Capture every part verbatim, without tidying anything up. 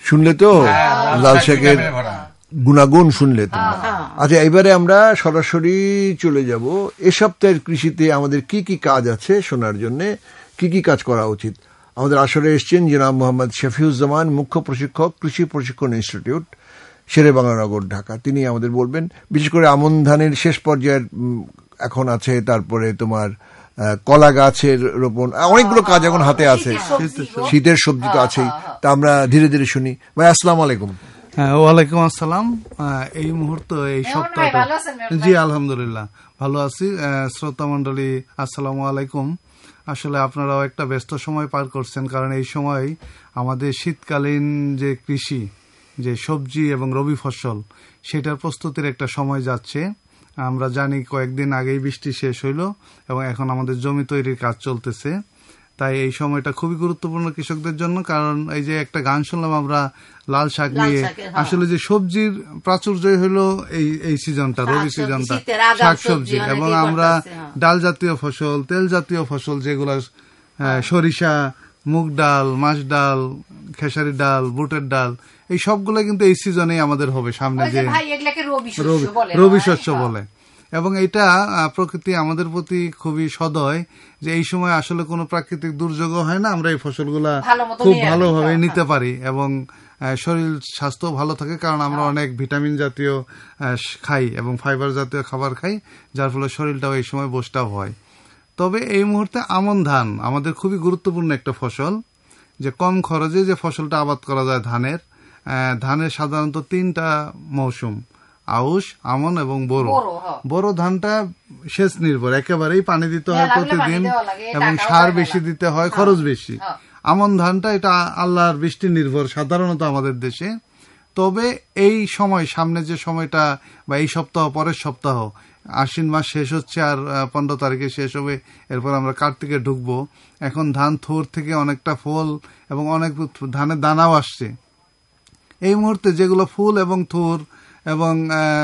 শুনলে তো লাল শাকের গুণাগুণ শুনলে তো। আচ্ছা, এবারে আমরা সরাসরি চলে যাব এ সপ্তাহের কৃষিতে আমাদের কি কি কাজ আছে শোনার জন্য, কি কি কাজ করা উচিত। আমাদের আসরে এসছেন জনাব মোহাম্মদ শফিউজ্জামান, মুখ্য প্রশিক্ষক, কৃষি প্রশিক্ষণ ইনস্টিটিউট, শেরেবাংলানগর, ঢাকা। তিনি আমাদের বলবেন বিশেষ করে আমন ধানের শেষ পর্যায়ের এখন আছে, তারপরে তোমার কলা গাছের রোপণ, অনেকগুলো কাজ এখন হাতে আছে, শীতের সবজি তো আছেই। তা আমরা ধীরে ধীরে শুনি। ভাই আসসালামু আলাইকুম। হ্যাঁ, ওয়ালাইকুম আসসালাম। এই মুহূর্তে এই সপ্তাহটা, জি আলহামদুলিল্লাহ ভালো আছি। শ্রোতা মন্ডলী আসসালামু আলাইকুম। আসলে আপনারাও একটা ব্যস্ত সময় পার করছেন, কারণ এই সময় আমাদের শীতকালীন যে কৃষি, যে সবজি এবং রবি ফসল, সেটার প্রস্তুতির একটা সময় যাচ্ছে। আমরা জানি কয়েকদিন আগেই বৃষ্টি শেষ হইল এবং এখন আমাদের জমি তৈরির কাজ চলতেছে। তাই এই সময়টা খুবই গুরুত্বপূর্ণ কৃষকদের জন্য, কারণ এই যে একটা গান শুনলাম আমরা লাল শাক নিয়ে, আসলে যে সবজির প্রাচুর্যই হলো এই এই সিজনটা, রবি সিজনটা, শাক সবজি। এবং আমরা ডাল জাতীয় ফসল, তেল জাতীয় ফসল যেগুলো সরিষা, মুগ ডাল, মাছ ডাল, খেসারি ডাল, বুটের ডাল, এই সবগুলো কিন্তু এই সিজনেই আমাদের হবে সামনে, যে রবি শস্য বলে। এবং এটা প্রকৃতি আমাদের প্রতি খুবই সদয় যে এই সময় আসলে কোনো প্রাকৃতিক দুর্যোগ হয় না, আমরা এই ফসলগুলা খুব ভালোভাবে নিতে পারি এবং শরীর স্বাস্থ্য ভালো থাকে, কারণ আমরা অনেক ভিটামিন জাতীয় খাই এবং ফাইবার জাতীয় খাবার খাই, যার ফলে শরীরটাও এই সময় বসটাও হয়। তবে এই মুহূর্তে আমন ধান আমাদের খুবই গুরুত্বপূর্ণ একটা ফসল, যে কম খরচে যে ফসলটা আবাদ করা যায় ধানের। ধানের সাধারণত তিনটা মৌসুম, আউশ, আমন এবং বোরো। বোরো ধানটা সেচ নির্ভর, একেবারেই পানি দিতে হয় প্রতিদিন এবং সার বেশি দিতে হয়, খরচ বেশি। আমন ধানটা এটা আল্লাহর বৃষ্টি নির্ভর সাধারণত আমাদের দেশে। তবে এই সময়, সামনে যে সময়টা বা এই সপ্তাহ, পরের সপ্তাহ, আশ্বিন মাস শেষ হচ্ছে আর পনেরো তারিখে শেষ হবে, এরপর আমরা কার্তিকে ঢুকবো। এখন ধান থোর থেকে অনেকটা ফল এবং অনেক ধানের দানাও আসছে। এই মুহূর্তে যেগুলো ফুল এবং থোর এবং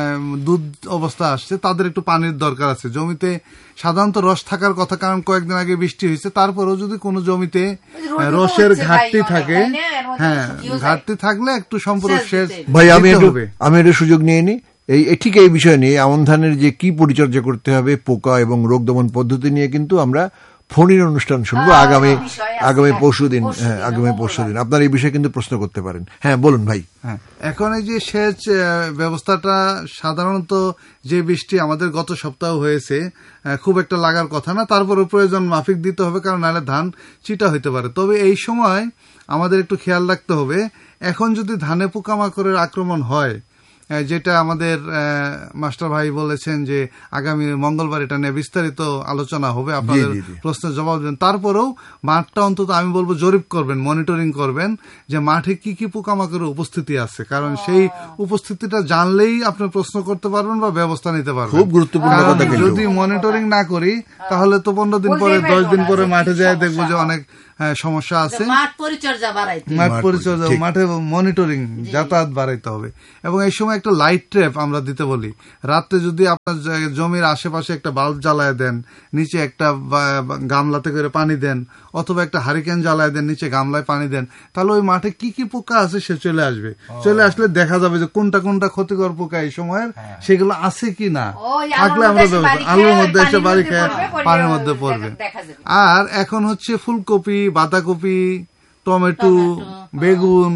দুধ অবস্থা আসছে, তাদের একটু পানির দরকার আছে। জমিতে সাধারণত রস থাকার কথা, কারণ কয়েকদিন আগে বৃষ্টি হয়েছে। তারপরেও যদি কোনো জমিতে রসের ঘাটতি থাকে, হ্যাঁ ঘাটতি থাকলে একটু সম্পূর্ণ শেষ। ভাই আমি একটু আমি একটু সুযোগ নিয়ে নিই, এই ঠিক এই বিষয় নিয়ে আমন ধানের যে কি পরিচর্যা করতে হবে, পোকা এবং রোগ দমন পদ্ধতি নিয়ে কিন্তু আমরা ফোনের অনুষ্ঠান শুনবো আগামী আগামী পরশু দিন। হ্যাঁ, আগামী পরশু দিন আপনার এই বিষয়ে কিন্তু প্রশ্ন করতে পারেন। হ্যাঁ বলুন ভাই। হ্যাঁ, এখন এই যে সেচ ব্যবস্থাটা, সাধারণত যে বৃষ্টি আমাদের গত সপ্তাহ হয়েছে খুব একটা লাগার কথা না, তারপরে প্রয়োজন মাফিক দিতে হবে, কারণ নাহলে ধান চিটা হইতে পারে। তবে এই সময় আমাদের একটু খেয়াল রাখতে হবে, এখন যদি ধানে পোকামাকড়ের আক্রমণ হয়, যেটা আমাদের মাস্টার ভাই বলেছেন যে আগামী মঙ্গলবার এটা নিয়ে বিস্তারিত আলোচনা হবে, আপনাদের প্রশ্নের জবাব দেবেন। তারপরেও মাঠটা অন্তত আমি বলবো জরিপ করবেন, মনিটরিং করবেন যে মাঠে কি কি পোকামাকড়ের উপস্থিতি আছে, কারণ সেই উপস্থিতিটা জানলেই আপনি প্রশ্ন করতে পারবেন বা ব্যবস্থা নিতে পারবেন। খুব গুরুত্বপূর্ণ কথা। যদি মনিটরিং না করি তাহলে তো পনেরো দিন পরে, দশ দিন পরে মাঠে যায় দেখবো যে অনেক সমস্যা আছে। মাঠ পরিচর্যা বাড়াইতে, মাঠ পরিচর্যা, মাঠে মনিটরিং, যাতায়াত বাড়াইতে হবে। এবং এই সময় একটা লাইট ট্র্যাপ আমরা দিতে বলি। রাত্রে যদি আপনার জমির আশেপাশে একটা বাল্ব জ্বালায় দেন, নিচে একটা গামলাতে করে পানি দেন, অথবা একটা হারিকেন জ্বালায় দেন, নিচে গামলায় পানি দেন, তাহলে ওই মাঠে কি কি পোকা আছে সে চলে আসবে। চলে আসলে দেখা যাবে যে কোনটা কোনটা ক্ষতিকর পোকা এই সময়ের, সেগুলো আছে কি না। থাকলে আমরা আলুর মধ্যে এসে বাড়ি খেয়ে পানির মধ্যে পড়বে। আর এখন হচ্ছে ফুলকপি, বাঁধাকপি, টমেটো, বেগুন,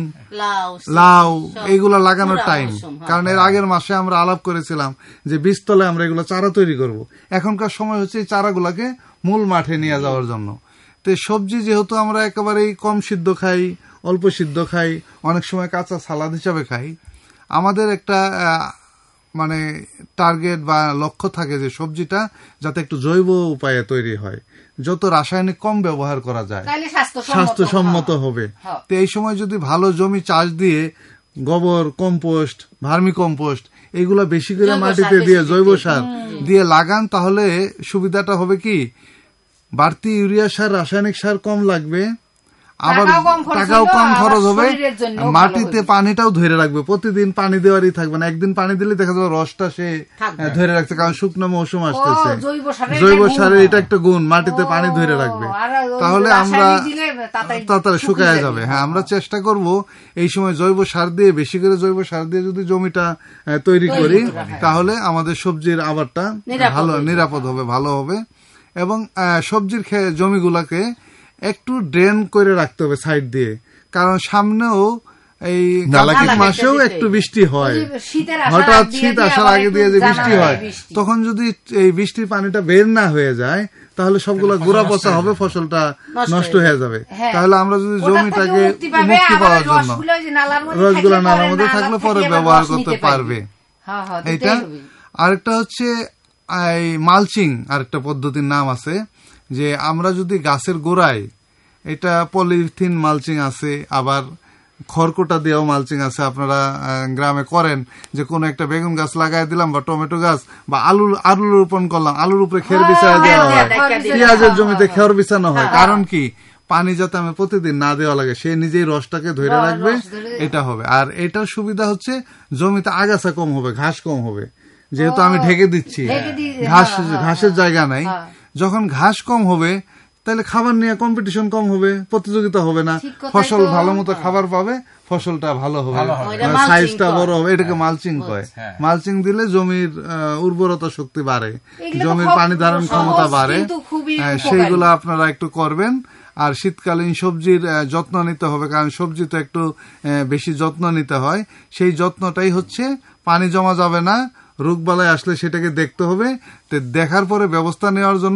লাউ, এগুলো লাগানোর টাইম। কারণ এর আগের মাসে আমরা আলাপ করেছিলাম যে বীজতলায় আমরা এগুলো চারা তৈরি করব। এখনকার সময় হচ্ছে এই চারাগুলাকে মূল মাঠে নিয়ে যাওয়ার জন্য। তো সবজি যেহেতু আমরা একেবারেই কম সিদ্ধ খাই, অল্প সিদ্ধ খাই, অনেক সময় কাঁচা সালাদ হিসাবে খাই, আমাদের একটা মানে টার্গেট বা লক্ষ্য থাকে যে সবজিটা যাতে একটু জৈব উপায়ে তৈরি হয়, যত রাসায়নিক কম ব্যবহার করা যায়, স্বাস্থ্যসম্মত হবে। তো এই সময় যদি ভালো জমি চাষ দিয়ে গোবর, কম্পোস্ট, ভার্মি কম্পোস্ট এগুলো বেশি করে মাটিতে দিয়ে, জৈব সার দিয়ে লাগান, তাহলে সুবিধাটা হবে কি, বাড়তি ইউরিয়া সার, রাসায়নিক সার কম লাগবে, আবার টাকাও কম খরচ হবে, মাটিতে পানিটাও ধরে রাখবে, প্রতিদিন পানি দেওয়ারই থাকবে না, একদিন পানি দিলে দেখা যাবে রসটা সে ধরে রাখছে, কারণ শুকনো মৌসুম আসতেছে, জৈব সারের এটা একটা গুণ, মাটিতে পানি ধরে রাখবে, তাহলে আমরা তাড়াতাড়ি শুকায় যাবে। হ্যাঁ, আমরা চেষ্টা করব এই সময় জৈব সার দিয়ে, বেশি করে জৈব সার দিয়ে যদি জমিটা তৈরি করি তাহলে আমাদের সবজির আবারটা ভালো নিরাপদ হবে, ভালো হবে। এবং সবজির জমিগুলাকে একটু ড্রেন করে রাখতে হবে সাইড দিয়ে, কারণ সামনেও এই কার্তিক মাসেও একটু বৃষ্টি হয়, হঠাৎ শীত আসার আগে দিয়ে যে বৃষ্টি হয়, তখন যদি এই বৃষ্টির পানিটা বের না হয়ে যায় তাহলে সবগুলা গোড়া পচা হবে, ফসলটা নষ্ট হয়ে যাবে। তাহলে আমরা যদি জমিটাকে মুক্তি পাওয়ার জন্য রসগুলা নালার মধ্যে থাকলে পরে ব্যবহার করতে পারবে। এইটা আরেকটা হচ্ছে এই মালচিং, আরেকটা পদ্ধতির নাম আছে, যে আমরা যদি গাছের গোড়ায়, এটা পলিথিন মালচিং আছে, আবার খড়কুটা দিয়েও মালচিং আছে, আপনারা গ্রামে করেন, যে কোনো একটা বেগুন গাছ লাগাই দিলাম বা টমেটো গাছ বা আলু আলু রোপণ করলাম, আলুর উপরে খের বিছায় দেওয়া হয়, পেঁয়াজের জমিতে খের বিছানো হয়, কারণ কি পানি যাতে আমি প্রতিদিন না দেওয়া লাগে, সে নিজেই রসটাকে ধরে রাখবে, এটা হবে। আর এটার সুবিধা হচ্ছে জমিতে আগাছা কম হবে, ঘাস কম হবে, যেহেতু আমি ঢেকে দিচ্ছি, ঘাস ঘাসের জায়গা নাই, যখন ঘাস কম হবে তাহলে খাবার নিয়ে কম্পিটিশন কম হবে, প্রতিযোগিতা হবে না, ফসল ভালো মতো খাবার পাবে, ফসলটা ভালো হবে, সাইজটা বড় হবে, এটাকে মালচিং কয়। মালচিং দিলে জমির উর্বরতা শক্তি বাড়ে, জমির পানি ধারণ ক্ষমতা বাড়ে, সেইগুলো আপনারা একটু করবেন। আর শীতকালীন সবজির যত্ন নিতে হবে, কারণ সবজি তো একটু বেশি যত্ন নিতে হয়, সেই যত্নটাই হচ্ছে পানি জমা যাবে না, রোগবালাই আসলে সেটাকে দেখতে হবে, তো দেখার পরে ব্যবস্থা নেওয়ার জন্য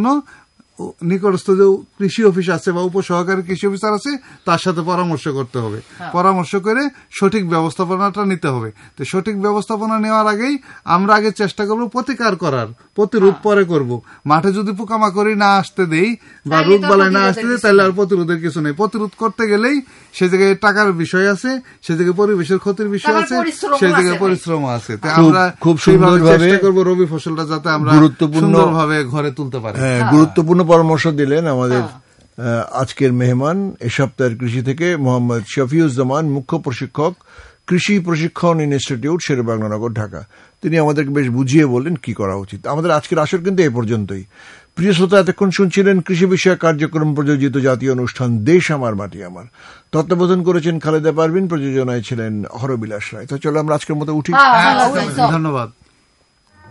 নিকটস্থ যে কৃষি অফিস আছে বা উপসহকারী কৃষি অফিসার আছে তার সাথে পরামর্শ করতে হবে, পরামর্শ করে সঠিক ব্যবস্থাপনাটা নিতে হবে। তো সঠিক ব্যবস্থাপনা নেওয়ার আগেই আমরা আগে চেষ্টা করব প্রতিকার করার, প্রতিরোধ পরে করব। মাঠে যদি পোকামাকড়ি না আসতে দেই বা রোগ বালাই না আসতে দেই তাহলে আর প্রতিরোধের কিছু নেই। প্রতিরোধ করতে গেলেই সে জায়গায় টাকার বিষয় আছে, সে জায়গায় পরিবেশের ক্ষতির বিষয় আছে, সেই জায়গায় পরিশ্রম আছে। তো আমরা খুব সুন্দরভাবে চেষ্টা করব রবি ফসলটা যাতে আমরা সুন্দরভাবে ঘরে তুলতে পারি। গুরুত্বপূর্ণ পরামর্শ দিলেন আমাদের আজকের মেহমান, এ সপ্তাহের কৃষি থেকে মোহাম্মদ শফিউজ্জামান, মুখ্য প্রশিক্ষক, কৃষি প্রশিক্ষণ ইনস্টিটিউট, শেরেবাংলানগর, ঢাকা। তিনি আমাদেরকে বেশ বুঝিয়ে বললেন কি করা উচিত। আমাদের আজকের আসর কিন্তু এ পর্যন্তই। প্রিয় শ্রোতা, এতক্ষণ শুনছিলেন কৃষি বিষয়ক কার্যক্রম প্রযোজিত জাতীয় অনুষ্ঠান দেশ আমার মাটি আমার। তত্ত্বাবধান করেছেন খালেদা পারভিন, প্রযোজনায় ছিলেন হরবিলাস রায়। তো চলো আমরা আজকের মতো উঠি। ধন্যবাদ।